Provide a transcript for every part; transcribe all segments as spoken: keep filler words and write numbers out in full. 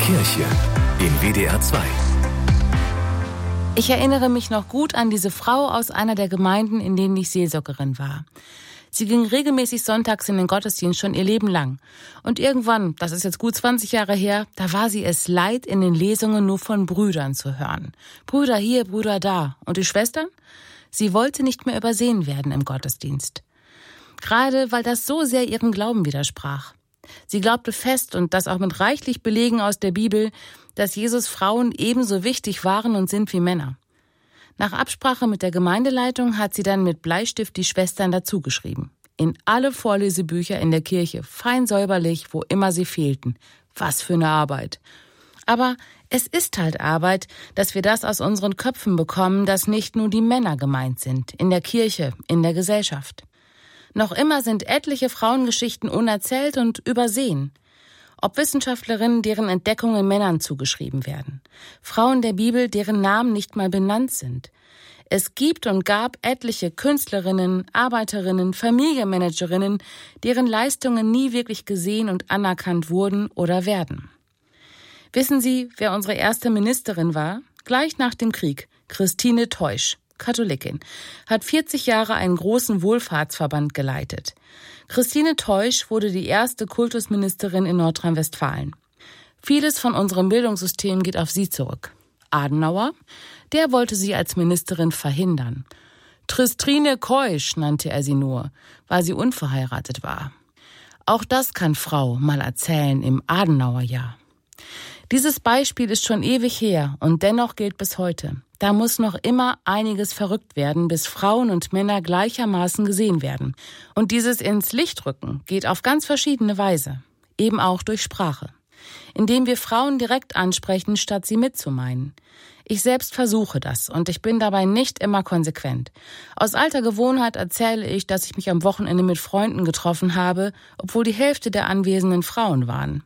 Kirche in W D R zwei. Ich erinnere mich noch gut an diese Frau aus einer der Gemeinden, in denen ich Seelsorgerin war. Sie ging regelmäßig sonntags in den Gottesdienst schon ihr Leben lang. Und irgendwann, das ist jetzt gut zwanzig Jahre her, da war sie es leid, in den Lesungen nur von Brüdern zu hören. Brüder hier, Brüder da. Und die Schwestern? Sie wollte nicht mehr übersehen werden im Gottesdienst. Gerade weil das so sehr ihrem Glauben widersprach. Sie glaubte fest, und das auch mit reichlich Belegen aus der Bibel, dass Jesus Frauen ebenso wichtig waren und sind wie Männer. Nach Absprache mit der Gemeindeleitung hat sie dann mit Bleistift die Schwestern dazugeschrieben. In alle Vorlesebücher in der Kirche, fein säuberlich, wo immer sie fehlten. Was für eine Arbeit. Aber es ist halt Arbeit, dass wir das aus unseren Köpfen bekommen, dass nicht nur die Männer gemeint sind, in der Kirche, in der Gesellschaft. Noch immer sind etliche Frauengeschichten unerzählt und übersehen. Ob Wissenschaftlerinnen, deren Entdeckungen Männern zugeschrieben werden. Frauen der Bibel, deren Namen nicht mal benannt sind. Es gibt und gab etliche Künstlerinnen, Arbeiterinnen, Familienmanagerinnen, deren Leistungen nie wirklich gesehen und anerkannt wurden oder werden. Wissen Sie, wer unsere erste Ministerin war? Gleich nach dem Krieg, Christine Teusch. Katholikin, hat vierzig Jahre einen großen Wohlfahrtsverband geleitet. Christine Teusch wurde die erste Kultusministerin in Nordrhein-Westfalen. Vieles von unserem Bildungssystem geht auf sie zurück. Adenauer, der wollte sie als Ministerin verhindern. Tristrine Keusch nannte er sie nur, weil sie unverheiratet war. Auch das kann Frau mal erzählen im Adenauerjahr. Dieses Beispiel ist schon ewig her und dennoch gilt bis heute. Da muss noch immer einiges verrückt werden, bis Frauen und Männer gleichermaßen gesehen werden. Und dieses ins Licht rücken geht auf ganz verschiedene Weise, eben auch durch Sprache. Indem wir Frauen direkt ansprechen, statt sie mitzumeinen. Ich selbst versuche das und ich bin dabei nicht immer konsequent. Aus alter Gewohnheit erzähle ich, dass ich mich am Wochenende mit Freunden getroffen habe, obwohl die Hälfte der anwesenden Frauen waren.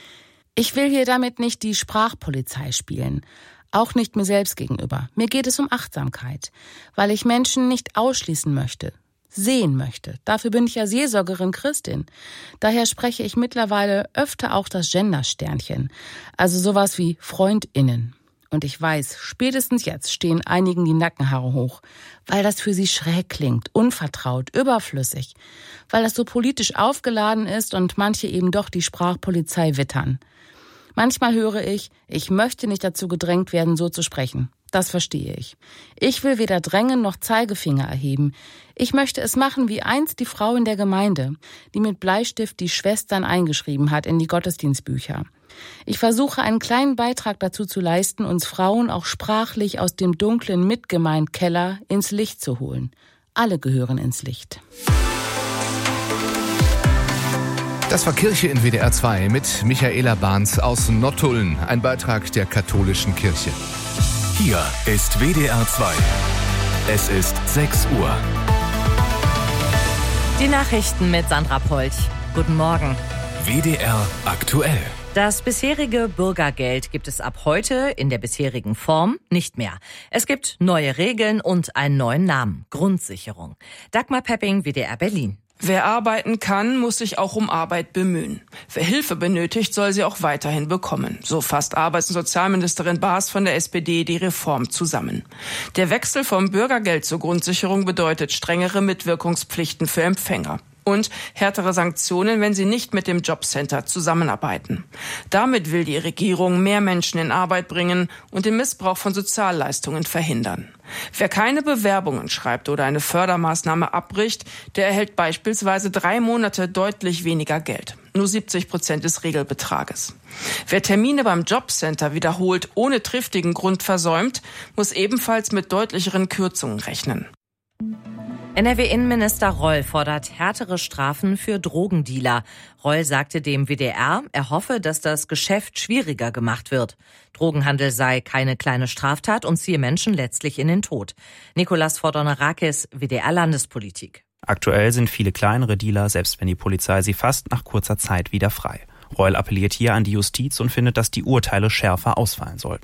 Ich will hier damit nicht die Sprachpolizei spielen, auch nicht mir selbst gegenüber. Mir geht es um Achtsamkeit, weil ich Menschen nicht ausschließen möchte, sehen möchte. Dafür bin ich ja Seelsorgerin Christin. Daher spreche ich mittlerweile öfter auch das Gendersternchen, also sowas wie FreundInnen. Und ich weiß, spätestens jetzt stehen einigen die Nackenhaare hoch, weil das für sie schräg klingt, unvertraut, überflüssig, weil das so politisch aufgeladen ist und manche eben doch die Sprachpolizei wittern. Manchmal höre ich, ich möchte nicht dazu gedrängt werden, so zu sprechen. Das verstehe ich. Ich will weder drängen noch Zeigefinger erheben. Ich möchte es machen wie einst die Frau in der Gemeinde, die mit Bleistift die Schwestern eingeschrieben hat in die Gottesdienstbücher. Ich versuche einen kleinen Beitrag dazu zu leisten, uns Frauen auch sprachlich aus dem dunklen Mitgemeindkeller ins Licht zu holen. Alle gehören ins Licht. Das war Kirche in W D R zwei mit Michaela Bahns aus Nottuln, ein Beitrag der katholischen Kirche. Hier ist W D R zwei. Es ist sechs Uhr. Die Nachrichten mit Sandra Polch. Guten Morgen. W D R aktuell. Das bisherige Bürgergeld gibt es ab heute in der bisherigen Form nicht mehr. Es gibt neue Regeln und einen neuen Namen, Grundsicherung. Dagmar Pepping, W D R Berlin. Wer arbeiten kann, muss sich auch um Arbeit bemühen. Wer Hilfe benötigt, soll sie auch weiterhin bekommen. So fasst Arbeits- und Sozialministerin Baas von der S P D die Reform zusammen. Der Wechsel vom Bürgergeld zur Grundsicherung bedeutet strengere Mitwirkungspflichten für Empfänger. Und härtere Sanktionen, wenn sie nicht mit dem Jobcenter zusammenarbeiten. Damit will die Regierung mehr Menschen in Arbeit bringen und den Missbrauch von Sozialleistungen verhindern. Wer keine Bewerbungen schreibt oder eine Fördermaßnahme abbricht, der erhält beispielsweise drei Monate deutlich weniger Geld. Nur siebzig Prozent des Regelbetrages. Wer Termine beim Jobcenter wiederholt ohne triftigen Grund versäumt, muss ebenfalls mit deutlicheren Kürzungen rechnen. N R W-Innenminister Roll fordert härtere Strafen für Drogendealer. Roll sagte dem W D R, er hoffe, dass das Geschäft schwieriger gemacht wird. Drogenhandel sei keine kleine Straftat und ziehe Menschen letztlich in den Tod. Nikolas Fordonarakis, W D R Landespolitik. Aktuell sind viele kleinere Dealer, selbst wenn die Polizei sie fasst, nach kurzer Zeit wieder frei. Reul appelliert hier an die Justiz und findet, dass die Urteile schärfer ausfallen sollten.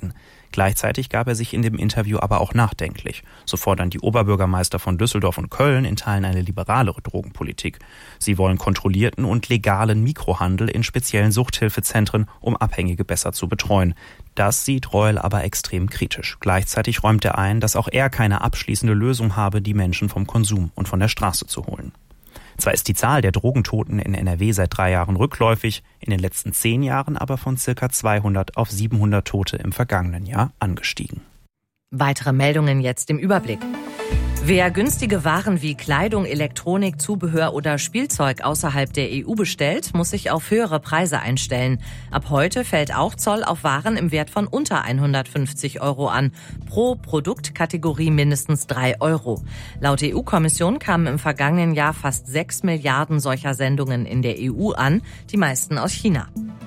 Gleichzeitig gab er sich in dem Interview aber auch nachdenklich. So fordern die Oberbürgermeister von Düsseldorf und Köln in Teilen eine liberalere Drogenpolitik. Sie wollen kontrollierten und legalen Mikrohandel in speziellen Suchthilfezentren, um Abhängige besser zu betreuen. Das sieht Reul aber extrem kritisch. Gleichzeitig räumt er ein, dass auch er keine abschließende Lösung habe, die Menschen vom Konsum und von der Straße zu holen. Zwar ist die Zahl der Drogentoten in N R W seit drei Jahren rückläufig, in den letzten zehn Jahren aber von circa zweihundert auf siebenhundert Tote im vergangenen Jahr angestiegen. Weitere Meldungen jetzt im Überblick. Wer günstige Waren wie Kleidung, Elektronik, Zubehör oder Spielzeug außerhalb der E U bestellt, muss sich auf höhere Preise einstellen. Ab heute fällt auch Zoll auf Waren im Wert von unter hundertfünfzig Euro an. Pro Produktkategorie mindestens drei Euro. Laut E U-Kommission kamen im vergangenen Jahr fast sechs Milliarden solcher Sendungen in der E U an, die meisten aus China.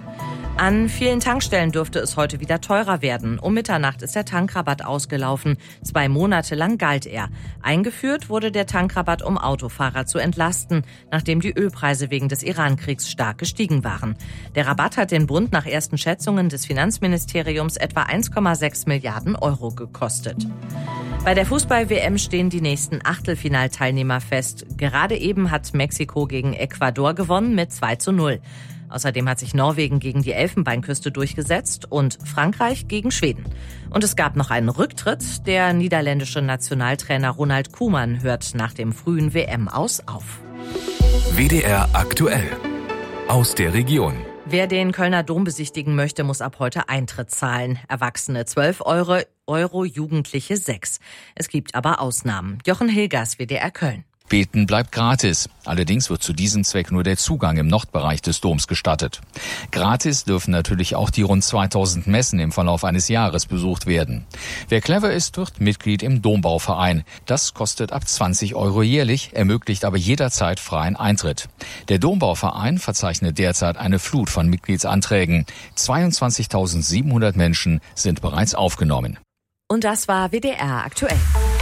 An vielen Tankstellen dürfte es heute wieder teurer werden. Um Mitternacht ist der Tankrabatt ausgelaufen. Zwei Monate lang galt er. Eingeführt wurde der Tankrabatt, um Autofahrer zu entlasten, nachdem die Ölpreise wegen des Iran-Kriegs stark gestiegen waren. Der Rabatt hat den Bund nach ersten Schätzungen des Finanzministeriums etwa eins Komma sechs Milliarden Euro gekostet. Bei der Fußball-W M stehen die nächsten Achtelfinalteilnehmer fest. Gerade eben hat Mexiko gegen Ecuador gewonnen mit zwei zu null. Außerdem hat sich Norwegen gegen die Elfenbeinküste durchgesetzt und Frankreich gegen Schweden. Und es gab noch einen Rücktritt. Der niederländische Nationaltrainer Ronald Koeman hört nach dem frühen W M-Aus auf. W D R aktuell. Aus der Region. Wer den Kölner Dom besichtigen möchte, muss ab heute Eintritt zahlen. Erwachsene zwölf Euro, Euro, Jugendliche sechs. Es gibt aber Ausnahmen. Jochen Hilgers, W D R Köln. Beten bleibt gratis. Allerdings wird zu diesem Zweck nur der Zugang im Nordbereich des Doms gestattet. Gratis dürfen natürlich auch die rund zweitausend Messen im Verlauf eines Jahres besucht werden. Wer clever ist, wird Mitglied im Dombauverein. Das kostet ab zwanzig Euro jährlich, ermöglicht aber jederzeit freien Eintritt. Der Dombauverein verzeichnet derzeit eine Flut von Mitgliedsanträgen. zweiundzwanzigtausendsiebenhundert Menschen sind bereits aufgenommen. Und das war W D R aktuell.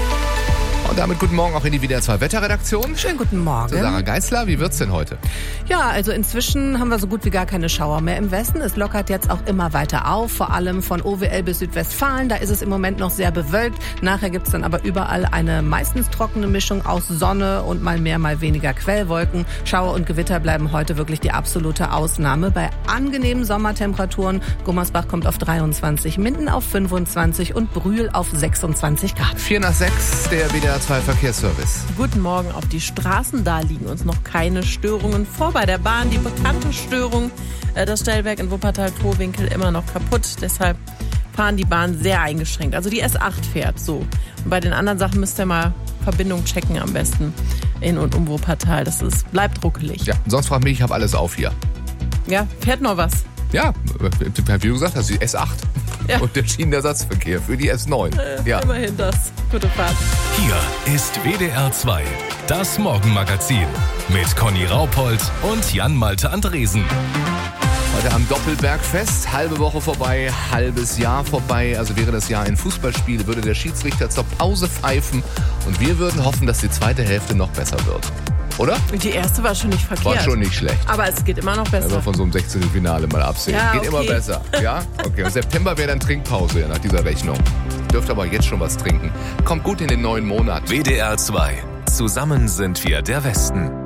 Und damit guten Morgen auch in die W D R zwei Wetterredaktion. Schönen guten Morgen. Zu Sarah Geisler, wie wird's denn heute? Ja, also inzwischen haben wir so gut wie gar keine Schauer mehr im Westen. Es lockert jetzt auch immer weiter auf, vor allem von O W L bis Südwestfalen. Da ist es im Moment noch sehr bewölkt. Nachher gibt's dann aber überall eine meistens trockene Mischung aus Sonne und mal mehr, mal weniger Quellwolken. Schauer und Gewitter bleiben heute wirklich die absolute Ausnahme. Bei angenehmen Sommertemperaturen. Gummersbach kommt auf dreiundzwanzig, Minden auf fünfundzwanzig und Brühl auf sechsundzwanzig Grad. vier nach sechs, der W D R zwei Verkehrsservice. Guten Morgen auf die Straßen. Da liegen uns noch keine Störungen vor. Bei der Bahn die bekannte Störung. Das Stellwerk in Wuppertal-Torwinkel immer noch kaputt. Deshalb fahren die Bahnen sehr eingeschränkt. Also die S acht fährt so. Und bei den anderen Sachen müsst ihr mal Verbindung checken am besten in und um Wuppertal. Das ist, bleibt ruckelig. Ja, sonst frag mich, ich habe alles auf hier. Ja, fährt noch was. Ja, wie du gesagt hast, die S acht. Ja. Und der Schienenersatzverkehr für die S neun. Äh, ja. Immerhin das. Gute Fahrt. Hier ist W D R zwei, das Morgenmagazin mit Conny Raupold und Jan-Malte Andresen. Heute am Doppelbergfest, halbe Woche vorbei, halbes Jahr vorbei. Also wäre das Jahr ein Fußballspiel, würde der Schiedsrichter zur Pause pfeifen und wir würden hoffen, dass die zweite Hälfte noch besser wird. Oder? Die erste war schon nicht verkehrt. War schon nicht schlecht. Aber es geht immer noch besser. Wenn wir von so einem sechzehnten Finale mal absehen. Ja, geht okay. immer besser. Ja? Okay. Und September wäre dann Trinkpause ja, nach dieser Rechnung. Dürft aber jetzt schon was trinken. Kommt gut in den neuen Monat. W D R zwei. Zusammen sind wir der Westen.